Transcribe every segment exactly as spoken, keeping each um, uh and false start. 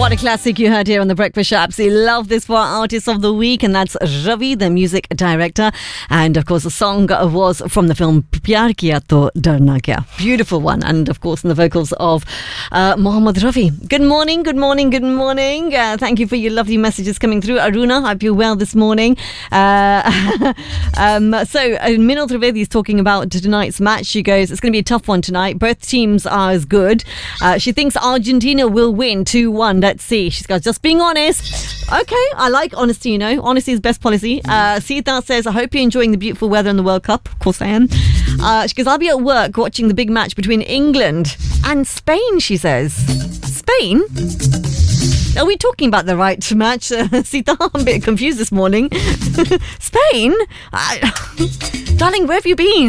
What a classic you heard here on The Breakfast Show. Absolutely love this for our Artist of the Week, and that's Ravi, the music director. And of course, the song was from the film Pyar Kiya To Darna Kya. Beautiful one. And of course, in the vocals of uh, Mohammed Rafi. Good morning, good morning, good morning. Uh, thank you for your lovely messages coming through. Aruna, I hope you're well this morning. Uh, um, so, uh, Minal Trivedi is talking about tonight's match. She goes, it's going to be a tough one tonight. Both teams are as good. Uh, she thinks Argentina will win two one. Let's see. She's got just being honest. Okay, I like honesty, you know. Honesty is best policy. Uh, Sita says, I hope you're enjoying the beautiful weather in the World Cup. Of course I am. Uh, she goes, I'll be at work watching the big match between England and Spain, she says. Spain? Are we talking about the right match? Uh, Sita, I'm a bit confused this morning. Spain? I, darling, where have you been?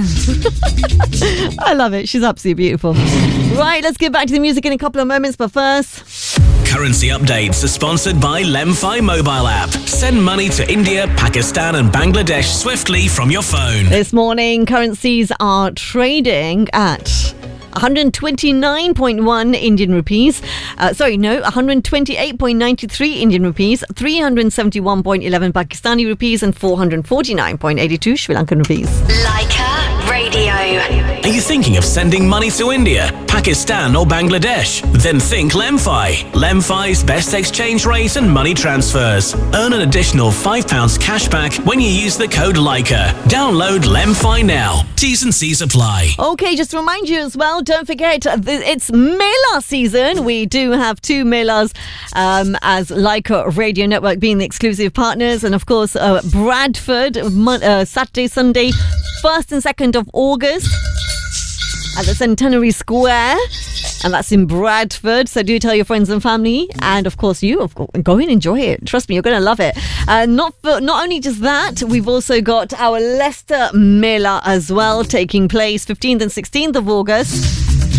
I love it. She's absolutely beautiful. Right, let's get back to the music in a couple of moments, but first... Currency updates are sponsored by Lemfi mobile app. Send money to India, Pakistan and Bangladesh swiftly from your phone. This morning, currencies are trading at one hundred twenty-nine point one Indian rupees. Uh, sorry, no, one hundred twenty-eight point nine three Indian rupees, three hundred seventy-one point one one Pakistani rupees and four hundred forty-nine point eight two Sri Lankan rupees. Leica Radio. Are you thinking of sending money to India, Pakistan or Bangladesh? Then think Lemfi. Lemfi's best exchange rate and money transfers. Earn an additional five pounds cash back when you use the code Leica. Download Lemfi now. T's and C's apply. Okay, just to remind you as well, don't forget, it's Mela season. We do have two Melas um, as Leica Radio Network being the exclusive partners. And of course, uh, Bradford, uh, Saturday, Sunday, first and second of August at the Centenary Square. And that's in Bradford. So do tell your friends and family. And of course, you, of course, go and enjoy it. Trust me, you're going to love it. Uh, not for, not only just that, we've also got our Leicester Mela as well taking place fifteenth and sixteenth of August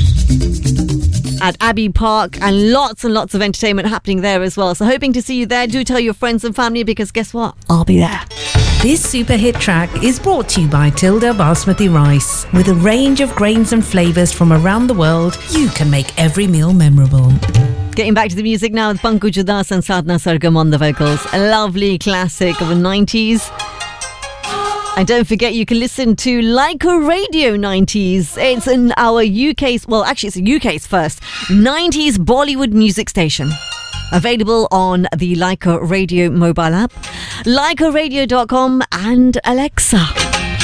at Abbey Park, and lots and lots of entertainment happening there as well. So hoping to see you there. Do tell your friends and family, because guess what? I'll be there. This super hit track is brought to you by Tilda Basmati Rice. With a range of grains and flavours from around the world, you can make every meal memorable. Getting back to the music now with Pankaj Udas and Sadhna Sargam on the vocals. A lovely classic of the nineties. And don't forget, you can listen to Leica Radio nineties. It's in our U K's, well, actually, it's the U K's first nineties Bollywood music station. Available on the Leica Radio mobile app, leica radio dot com and Alexa.